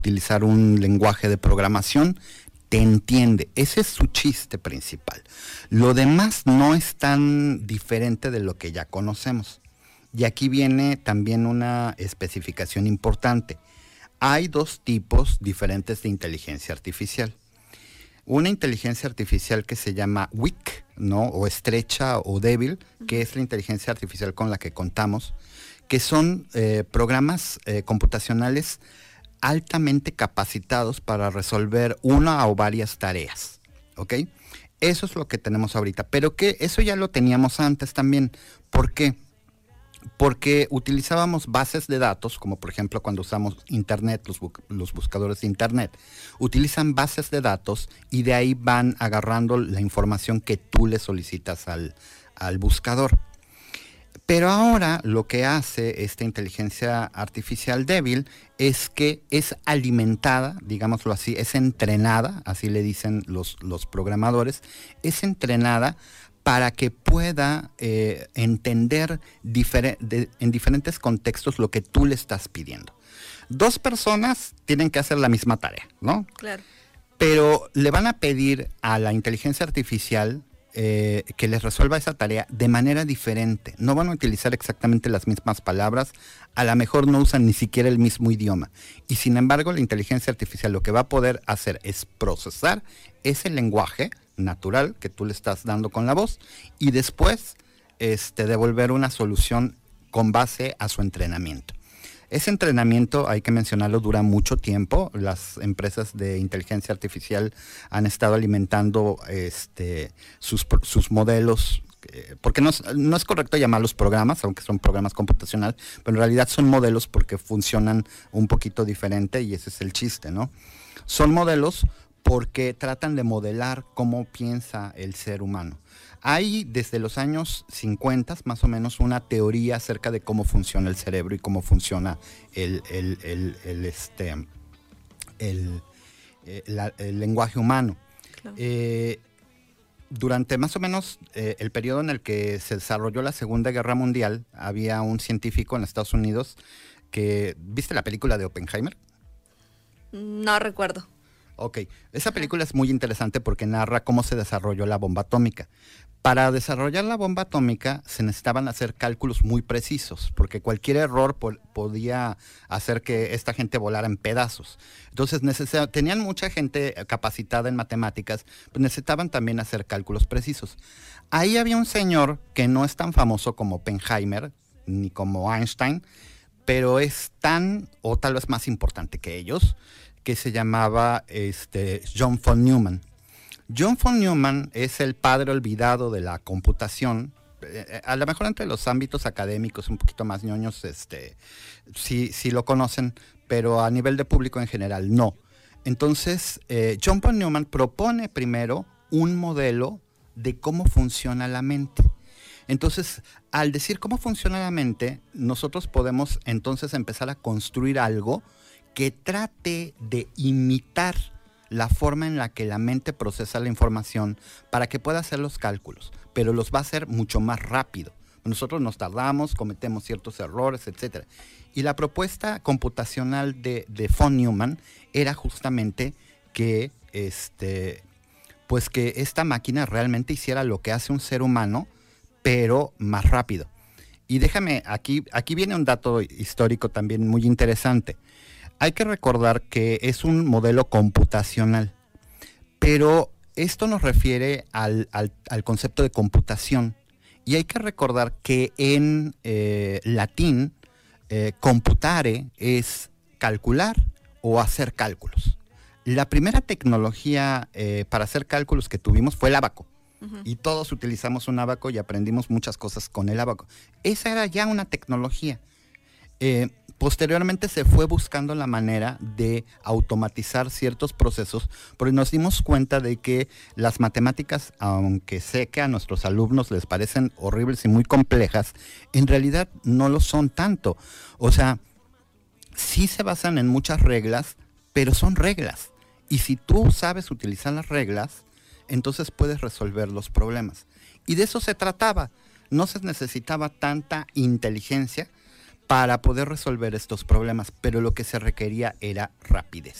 utilizar un lenguaje de programación, te entiende. Ese es su chiste principal. Lo demás no es tan diferente de lo que ya conocemos. Y aquí viene también una especificación importante. Hay dos tipos diferentes de inteligencia artificial. Una inteligencia artificial que se llama weak, ¿no? O estrecha o débil, que es la inteligencia artificial con la que contamos, que son programas computacionales altamente capacitados para resolver una o varias tareas, ¿ok? Eso es lo que tenemos ahorita, pero que eso ya lo teníamos antes también. ¿Por qué? Porque utilizábamos bases de datos, como por ejemplo cuando usamos internet, los buscadores de internet, utilizan bases de datos y de ahí van agarrando la información que tú le solicitas al buscador. Pero ahora lo que hace esta inteligencia artificial débil es que es alimentada, digámoslo así, es entrenada, así le dicen los programadores, es entrenada para que pueda entender en diferentes contextos lo que tú le estás pidiendo. Dos personas tienen que hacer la misma tarea, ¿no? Claro. Pero le van a pedir a la inteligencia artificial que les resuelva esa tarea de manera diferente. No van a utilizar exactamente las mismas palabras, a lo mejor no usan ni siquiera el mismo idioma. Y sin embargo, la inteligencia artificial lo que va a poder hacer es procesar ese lenguaje natural que tú le estás dando con la voz y después devolver una solución con base a su entrenamiento. Ese entrenamiento, hay que mencionarlo, dura mucho tiempo. Las empresas de inteligencia artificial han estado alimentando sus modelos, porque no es correcto llamarlos programas, aunque son programas computacionales, pero en realidad son modelos porque funcionan un poquito diferente y ese es el chiste, ¿no? Son modelos porque tratan de modelar cómo piensa el ser humano. Hay desde los años 50 más o menos una teoría acerca de cómo funciona el cerebro y cómo funciona el lenguaje humano. Claro. Durante más o menos el periodo en el que se desarrolló la Segunda Guerra Mundial, había un científico en Estados Unidos que... ¿Viste la película de Oppenheimer? No recuerdo. Ok, esa película es muy interesante porque narra cómo se desarrolló la bomba atómica. Para desarrollar la bomba atómica se necesitaban hacer cálculos muy precisos, porque cualquier error podía hacer que esta gente volara en pedazos. Entonces tenían mucha gente capacitada en matemáticas, pues necesitaban también hacer cálculos precisos. Ahí había un señor que no es tan famoso como Oppenheimer, ni como Einstein, pero es tan, o tal vez más importante que ellos, que se llamaba John von Neumann. John von Neumann es el padre olvidado de la computación. A lo mejor entre los ámbitos académicos un poquito más ñoños, sí lo conocen, pero a nivel de público en general no. Entonces, John von Neumann propone primero un modelo de cómo funciona la mente. Entonces, al decir cómo funciona la mente, nosotros podemos entonces empezar a construir algo que trate de imitar la forma en la que la mente procesa la información para que pueda hacer los cálculos, pero los va a hacer mucho más rápido. Nosotros nos tardamos, cometemos ciertos errores, etc. Y la propuesta computacional de von Neumann era justamente que, pues que esta máquina realmente hiciera lo que hace un ser humano, pero más rápido. Y déjame, aquí viene un dato histórico también muy interesante. Hay que recordar que es un modelo computacional, pero esto nos refiere al concepto de computación. Y hay que recordar que en latín, computare es calcular o hacer cálculos. La primera tecnología para hacer cálculos que tuvimos fue el ábaco. Uh-huh. Y todos utilizamos un ábaco y aprendimos muchas cosas con el ábaco. Esa era ya una tecnología. Posteriormente se fue buscando la manera de automatizar ciertos procesos, porque nos dimos cuenta de que las matemáticas, aunque sé que a nuestros alumnos les parecen horribles y muy complejas, en realidad no lo son tanto. O sea, sí se basan en muchas reglas, pero son reglas. Y si tú sabes utilizar las reglas, entonces puedes resolver los problemas. Y de eso se trataba. No se necesitaba tanta inteligencia para poder resolver estos problemas, pero lo que se requería era rapidez.